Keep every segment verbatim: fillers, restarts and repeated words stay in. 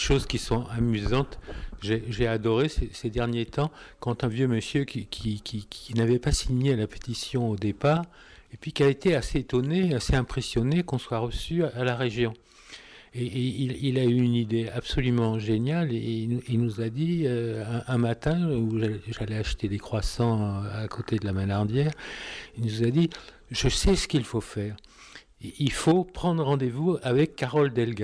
choses qui sont amusantes. J'ai, j'ai adoré ces, ces derniers temps quand un vieux monsieur qui, qui, qui, qui n'avait pas signé la pétition au départ, et puis qui a été assez étonné, assez impressionné qu'on soit reçu à, à la région. Et, et il, il a eu une idée absolument géniale et il, il nous a dit euh, un, un matin où j'allais, j'allais acheter des croissants à côté de la Manardière, il nous a dit « Je sais ce qu'il faut faire. Il faut prendre rendez-vous avec Carole Delga. »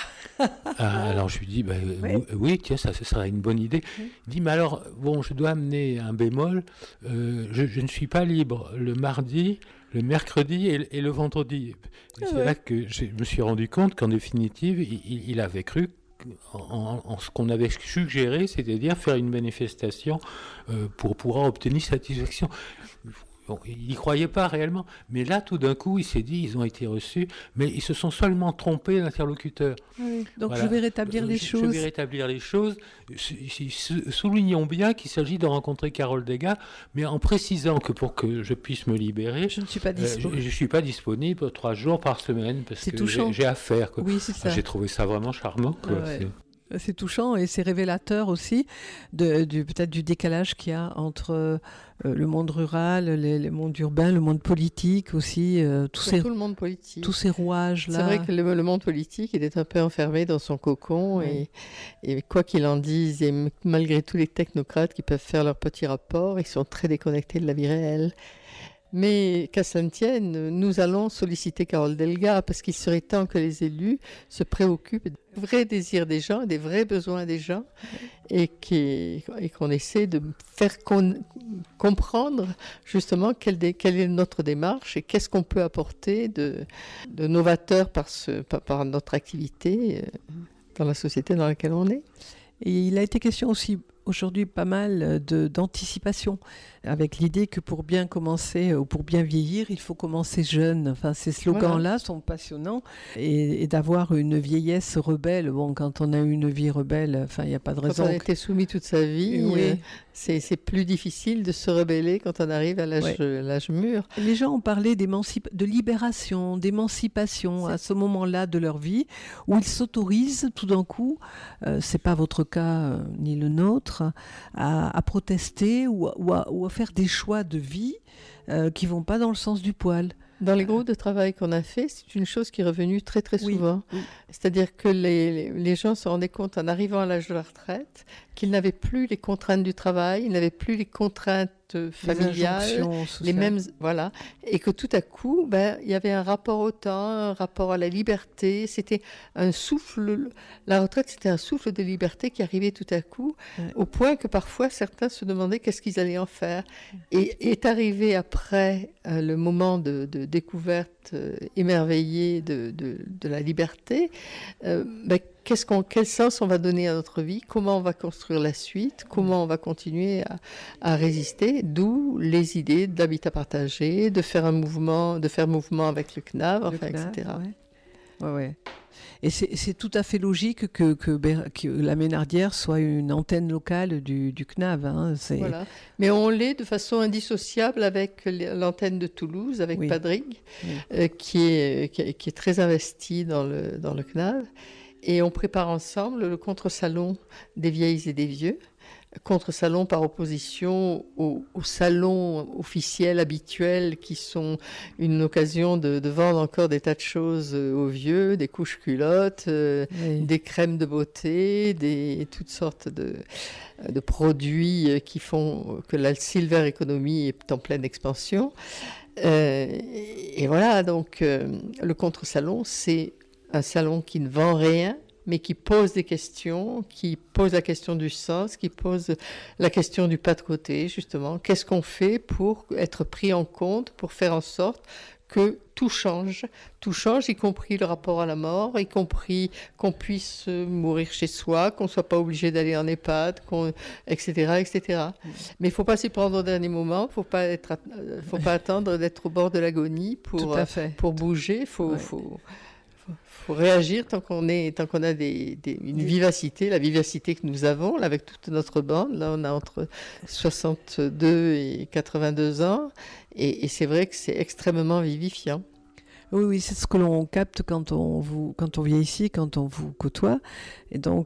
Ah, alors je lui dis bah, oui. oui, tiens, ça, ça serait une bonne idée. Oui. Il dit mais alors, bon, je dois amener un bémol, euh, je, je ne suis pas libre le mardi, le mercredi et, et le vendredi. Et c'est ouais. là que je me suis rendu compte qu'en définitive, il, il avait cru en, en, en ce qu'on avait suggéré, c'est-à-dire faire une manifestation euh, pour pouvoir obtenir satisfaction. Bon, il n'y croyait pas réellement, mais là, tout d'un coup, il s'est dit, ils ont été reçus, mais ils se sont seulement trompés d'interlocuteur. Oui, donc voilà. je vais rétablir les je, choses. Je vais rétablir les choses. Soulignons bien qu'il s'agit de rencontrer Carole Delga, mais en précisant que pour que je puisse me libérer, je ne suis pas disponible. Euh, je ne suis pas disponible trois jours par semaine parce c'est que j'ai, j'ai affaire. Quoi. Oui, c'est ça. Ah, j'ai trouvé ça vraiment charmant. Quoi. Ah ouais. c'est... C'est touchant et c'est révélateur aussi de, du, peut-être du décalage qu'il y a entre euh, le monde rural, les, les mondes urbains, le monde politique aussi. Euh, tous Surtout ces, le monde politique. Tous ces rouages-là. C'est vrai que le, le monde politique, il est un peu enfermé dans son cocon oui. et, et quoi qu'il en dise, et malgré tous les technocrates qui peuvent faire leurs petits rapports, ils sont très déconnectés de la vie réelle. Mais qu'à cela ne tienne, nous allons solliciter Carole Delga parce qu'il serait temps que les élus se préoccupent des vrais désirs des gens, des vrais besoins des gens et, et qu'on essaie de faire con, comprendre justement quelle, dé, quelle est notre démarche et qu'est-ce qu'on peut apporter de, de novateur par, ce, par, par notre activité dans la société dans laquelle on est. Et il a été question aussi aujourd'hui pas mal de, d'anticipation, avec l'idée que pour bien commencer ou pour bien vieillir, il faut commencer jeune. Enfin, ces slogans-là voilà. sont passionnants. Et, et d'avoir une vieillesse rebelle, bon, quand on a eu une vie rebelle, enfin, il n'y a pas de raison. Quand on a été soumis toute sa vie, oui. euh, c'est, c'est plus difficile de se rebeller quand on arrive à l'âge, ouais. euh, l'âge mûr. Les gens ont parlé d'émancip- de libération, d'émancipation c'est... à ce moment-là de leur vie, où ils s'autorisent tout d'un coup, euh, c'est pas votre cas euh, ni le nôtre, À, à protester ou, ou, à, ou à faire des choix de vie euh, qui ne vont pas dans le sens du poil. Dans les groupes de travail qu'on a fait, c'est une chose qui est revenue très très souvent. Oui, oui. C'est-à-dire que les, les, les gens se rendaient compte en arrivant à l'âge de la retraite qu'ils n'avaient plus les contraintes du travail, ils n'avaient plus les contraintes familiales, les, les mêmes, voilà, et que tout à coup, ben, il y avait un rapport au temps, un rapport à la liberté. C'était un souffle. La retraite, c'était un souffle de liberté qui arrivait tout à coup, ouais. au point que parfois certains se demandaient qu'est-ce qu'ils allaient en faire. Et est arrivé après euh, le moment de, de découverte euh, émerveillée de, de, de la liberté. Euh, ben, Qu'est-ce qu'on, quel sens on va donner à notre vie? Comment on va construire la suite? Comment on va continuer à, à résister? D'où les idées de l'habitat partagé, de faire un mouvement, de faire mouvement avec le C N A V, enfin, le C N A V, et cetera. Ouais. Ouais, ouais. Et c'est, c'est tout à fait logique que, que, que la Ménardière soit une antenne locale du, du C N A V. Hein. C'est... Voilà. Mais on l'est de façon indissociable avec l'antenne de Toulouse, avec oui. Padrig, oui. Euh, qui, est, qui, est, qui est très investi dans le, dans le C N A V. Et on prépare ensemble le contre-salon des vieilles et des vieux, contre-salon par opposition au, au salon officiel habituel qui sont une occasion de, de vendre encore des tas de choses aux vieux, des couches culottes, euh, oui. des crèmes de beauté, des, toutes sortes de, de produits qui font que la silver economy est en pleine expansion. Euh, et voilà, donc euh, le contre-salon, c'est un salon qui ne vend rien, mais qui pose des questions, qui pose la question du sens, qui pose la question du pas de côté, justement. Qu'est-ce qu'on fait pour être pris en compte, pour faire en sorte que tout change, tout change, y compris le rapport à la mort, y compris qu'on puisse mourir chez soi, qu'on ne soit pas obligé d'aller en EHPAD, qu'on, et cetera, et cetera. Mmh. Mais il ne faut pas s'y prendre au dernier moment, il ne faut pas être, faut pas attendre d'être au bord de l'agonie pour, pour bouger, il faut... Ouais. faut faut réagir tant qu'on est, tant qu'on a des, des, une vivacité, la vivacité que nous avons là, avec toute notre bande. Là, on a entre soixante-deux et quatre-vingt-deux ans, et, et c'est vrai que c'est extrêmement vivifiant. Oui, oui, c'est ce que l'on capte quand on vous, quand on vient ici, quand on vous côtoie. Et donc,